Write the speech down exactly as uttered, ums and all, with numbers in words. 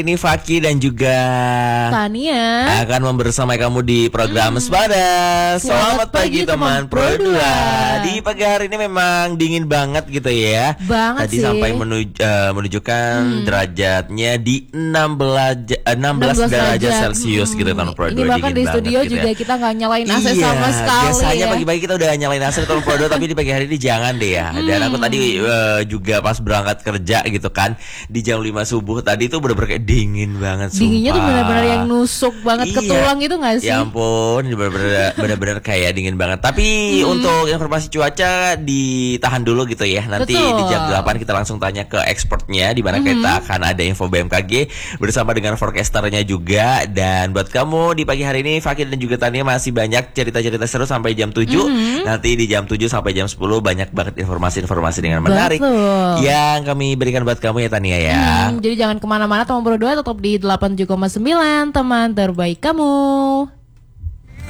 Ini Faki dan juga Tania akan membersamai kamu di program hmm. Sepada. Selamat, Selamat pagi, pagi teman Pro dua. Di pagi hari ini memang dingin banget gitu ya. Banget Tadi sih. sampai menuj uh, menunjukkan hmm. derajatnya di enam belas, enam belas derajat Celcius hmm. gitu teman Pro dua. Ini bahkan di studio gitu juga ya. Kita nggak nyalain A C iya, sama sekali. Biasanya ya. pagi-pagi kita udah nyalain A C teman Pro dua, tapi di pagi hari ini jangan deh ya. Hmm. Dan aku tadi uh, juga pas berangkat kerja gitu kan di jam lima subuh tadi tuh bener-bener kayak dingin banget. Dinginnya sumpah. tuh benar-benar yang nusuk banget iya. ke tulang gitu gak sih? Ya ampun, benar-benar kayak dingin banget. Tapi hmm. untuk informasi cuaca ditahan dulu gitu ya. Nanti Betul. di jam delapan kita langsung tanya ke expertnya, di mana hmm. kita akan ada info B M K G bersama dengan forecasternya juga. Dan buat kamu di pagi hari ini Fakir dan juga Tania masih banyak cerita-cerita seru sampai jam tujuh. Hmm. Nanti di jam tujuh sampai jam sepuluh banyak banget informasi-informasi dengan menarik Betul. yang kami berikan buat kamu ya Tania ya. Hmm, jadi jangan kemana-mana teman berdua, tetap di delapan tujuh koma sembilan teman terbaik kamu.